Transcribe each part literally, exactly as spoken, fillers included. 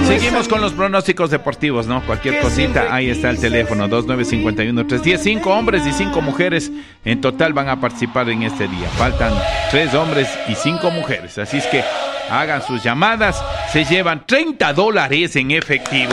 Seguimos con los pronósticos deportivos, ¿no? Cualquier cosita, ahí está el teléfono, dos nueve cinco uno, tres uno cero. Cinco hombres y cinco mujeres en total van a participar en este día. Faltan tres hombres y cinco mujeres, así es que hagan sus llamadas. Se llevan treinta dólares en efectivo.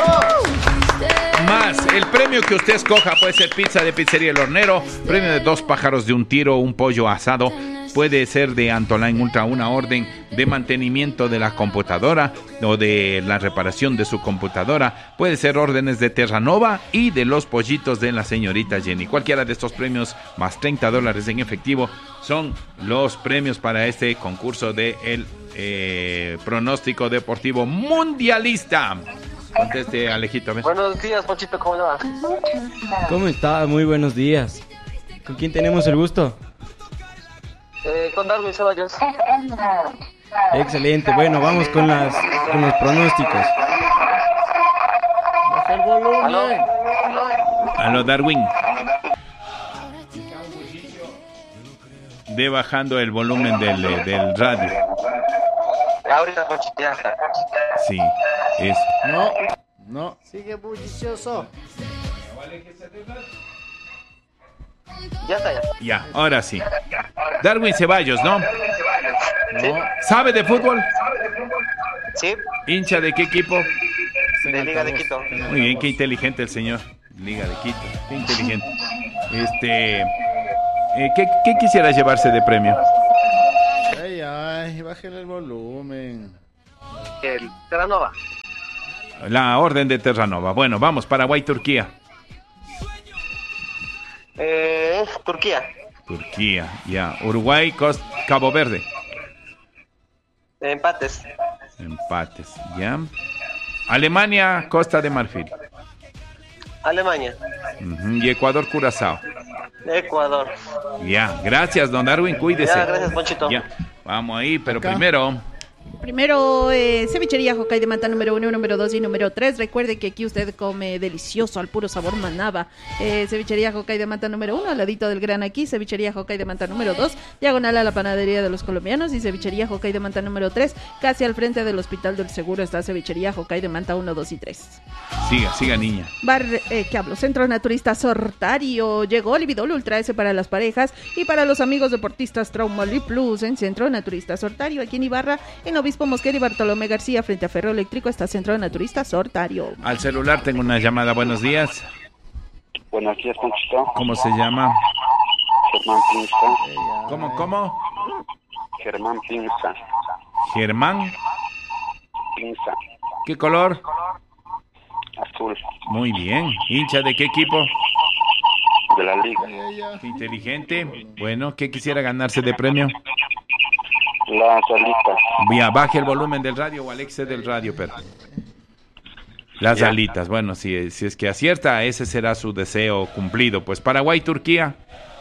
Más el premio que usted escoja, puede ser pizza de Pizzería El Hornero, premio de dos pájaros de un tiro, un pollo asado. Puede ser de Antoline Ultra, una orden de mantenimiento de la computadora o de la reparación de su computadora. Puede ser órdenes de Terranova y de los pollitos de la señorita Jenny. Cualquiera de estos premios más treinta dólares en efectivo son los premios para este concurso de el eh, pronóstico deportivo mundialista. Conteste, Alejito. ¿Ves? Buenos días, Ponchito, ¿cómo le va? ¿Cómo está? Muy buenos días. ¿Con quién tenemos el gusto? Eh, con Darwin Ceballos. Excelente, bueno, vamos con las con los pronósticos. Baja el volumen. ¿Aló? Aló, Darwin. De bajando el volumen del, del radio. Ahorita, Ponchito, ya está. Sí, eso. No, no. Sigue bullicioso. Ya está, ya. Ya, ahora sí. Darwin Ceballos, ¿no? ¿Sí? ¿Sabe de fútbol? ¿Sí? ¿Hincha de qué equipo? De Liga de Quito. Muy bien, qué inteligente el señor. Liga de Quito, qué inteligente. Este, eh, ¿qué, ¿qué quisiera llevarse de premio? Ay, ay, bajen el volumen. El Terranova. La orden de Terranova. Bueno, vamos, Paraguay, Turquía. Eh, Turquía. Turquía, ya. Uruguay, Cost- Cabo Verde. Empates. Empates, ya. Alemania, Costa de Marfil. Alemania. Uh-huh. Y Ecuador, Curazao. Ecuador. Ya, gracias, don Darwin, cuídese. Ya, gracias, Ponchito. Ya, vamos ahí, pero Acá. primero... Primero, eh, cevichería Jocay de Manta número uno, número dos y número tres. Recuerde que aquí usted come delicioso al puro sabor manaba. Eh, cevichería Jocay de Manta número uno, al ladito del Gran Aquí. Cevichería Jocay de Manta número dos, diagonal a la panadería de los colombianos. Y cevichería Jocay de Manta número tres, casi al frente del Hospital del Seguro está cevichería Jocay de Manta uno, dos y tres. Siga, siga, niña. Bar, eh, ¿qué hablo? Centro Naturista Sortario. Llegó Lividol Ultra S para las parejas y para los amigos deportistas Traumali Plus en Centro Naturista Sortario. Aquí en Ibarra, en Obispo Mosquera y Bartolomé García, frente a Ferro Eléctrico, está Centro Naturista Sortario. Al celular tengo una llamada. Buenos días. Buenos días, Ponchito. ¿Cómo se llama? Germán Pinza. ¿Cómo, cómo? Germán Pinza. Germán. Pinza. ¿Qué color? Azul. Muy bien. ¿Hincha de qué equipo? De la Liga. Qué inteligente. Bueno, ¿qué quisiera ganarse de premio? Las alitas. Ya, baje el volumen del radio o alexe del radio, pero. Las Ya. alitas. Bueno, si, si es que acierta, ese será su deseo cumplido. Pues Paraguay, Turquía.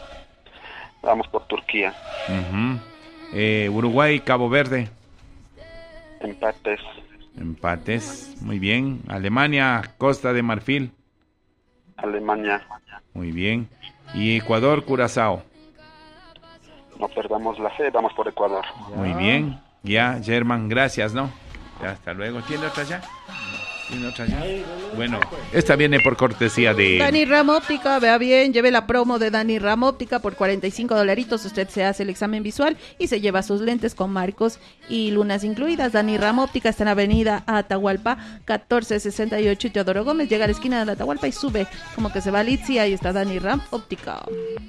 Vamos por Turquía. Ujú. Eh, Uruguay, Cabo Verde. Empates. Empates. Muy bien. Alemania, Costa de Marfil. Alemania. Muy bien. Y Ecuador, Curazao. No perdamos la fe. Vamos por Ecuador. Muy bien. Ya, Germán, gracias, ¿no? Ya, hasta luego. ¿Tiene otra ya? ¿Tiene otra ya? Bueno, esta viene por cortesía de... Dani Ram Óptica, vea bien, lleve la promo de Dani Ram Óptica por cuarenta y cinco dolaritos. Usted se hace el examen visual y se lleva sus lentes con marcos y lunas incluidas. Dani Ram Óptica está en Avenida Atahualpa, catorce sesenta y ocho, y Teodoro Gómez. Llega a la esquina de la Atahualpa y sube como que se va a Litsi. Ahí está Dani Ram Óptica.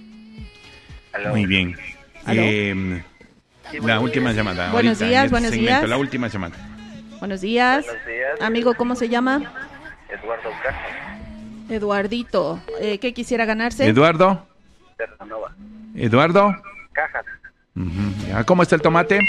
Muy bien. ¿Aló? Eh, la última llamada. Buenos ahorita, días, en este buenos segmento, días. La última llamada. Buenos días. Buenos días. Amigo, ¿cómo se llama? Eduardo Cajas. Eduardito. Eh, ¿Qué quisiera ganarse? Eduardo. Terranova. Eduardo. Cajas. Ujú. Ya, ¿cómo está el tomate?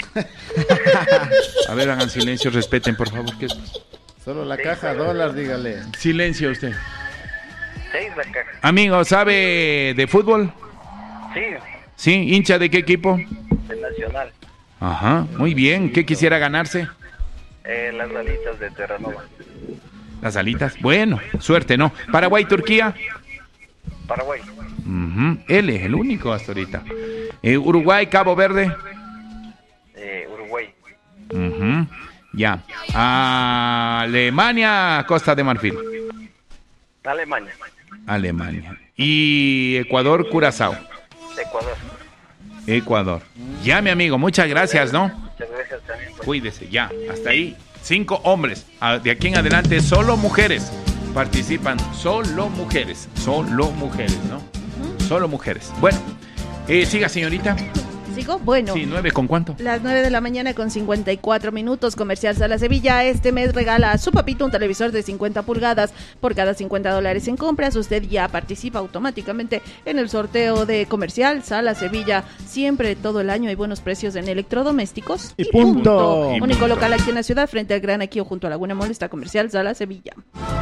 A ver, hagan silencio, respeten, por favor. ¿Qué es? Solo la caja dólar, dígale. Silencio usted. Seis la caja. Amigo, ¿sabe de fútbol? Sí, Sí, hincha de qué equipo? el Nacional. Ajá, muy bien. ¿Qué quisiera ganarse? Eh, las alitas de Terranova. Las alitas. Bueno, suerte, ¿no? Paraguay, Turquía. Paraguay. Ujú. Él es el único hasta ahorita. Eh, Uruguay, Cabo Verde. Eh, Uruguay. Ujú. Ya. Alemania, Costa de Marfil. Alemania. Alemania. Y Ecuador, Curazao. Ecuador. Ecuador. Ya, mi amigo, muchas gracias, ¿no? Muchas gracias también. Pues. Cuídese, ya. Hasta ahí. Cinco hombres. Ah, De aquí en adelante, solo mujeres participan. Solo mujeres. Solo mujeres, ¿no? Solo mujeres. Bueno, eh, siga, señorita. ¿Sigo? Bueno. Sí, nueve, ¿con cuánto? Las nueve de la mañana con cincuenta y cuatro minutos. Comercial Sala Sevilla este mes regala a su papito un televisor de cincuenta pulgadas por cada cincuenta dólares en compras. Usted ya participa automáticamente en el sorteo de Comercial Sala Sevilla. Siempre, todo el año hay buenos precios en electrodomésticos. Y punto. Y Único punto. local aquí en la ciudad, frente al Gran Aquío junto a Laguna Mall, está Comercial Sala Sevilla.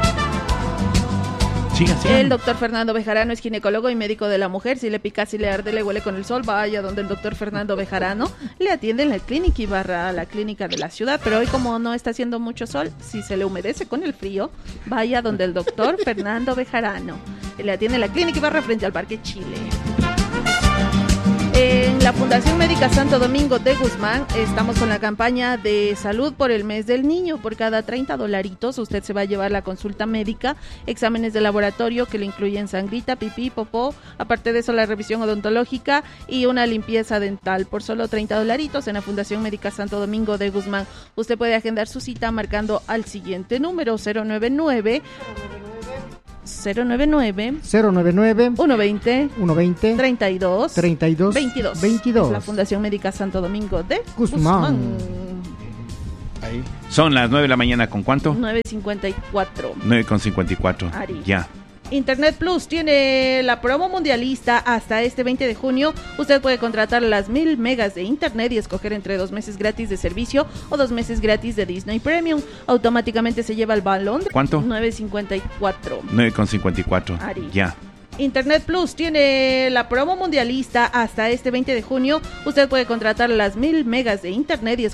Siga, siga. El doctor Fernando Bejarano es ginecólogo y médico de la mujer. Si le pica, si le arde, le huele con el sol, vaya donde el doctor Fernando Bejarano. Le atiende en la clínica Ibarra, la clínica de la ciudad. Pero hoy, como no está haciendo mucho sol, si se le humedece con el frío, vaya donde el doctor Fernando Bejarano. Le atiende en la clínica Ibarra frente al Parque Chile. En la Fundación Médica Santo Domingo de Guzmán estamos con la campaña de salud por el mes del niño. Por cada treinta dolaritos usted se va a llevar la consulta médica, exámenes de laboratorio que le incluyen sangrita, pipí, popó, aparte de eso la revisión odontológica y una limpieza dental por solo treinta dolaritos en la Fundación Médica Santo Domingo de Guzmán. Usted puede agendar su cita marcando al siguiente número cero nueve nueve cero nueve nueve cero nueve nueve uno veinte uno veinte treinta y dos treinta y dos veintidós. veintidós. Es la Fundación Médica Santo Domingo de Guzmán. Guzmán. Ahí. Son las nueve de la mañana, ¿con cuánto? nueve cincuenta y cuatro. nueve con cincuenta y cuatro. Ari. Ya. Internet Plus tiene la promo mundialista hasta este veinte de junio. Usted puede contratar las mil megas de internet y escoger entre dos meses gratis de servicio o dos meses gratis de Disney Premium. Automáticamente se lleva el balón. ¿Cuánto? nueve cincuenta y cuatro. nueve con cincuenta y cuatro. Ari. Ya. Internet Plus tiene la promo mundialista hasta este veinte de junio. Usted puede contratar las mil megas de internet y escoger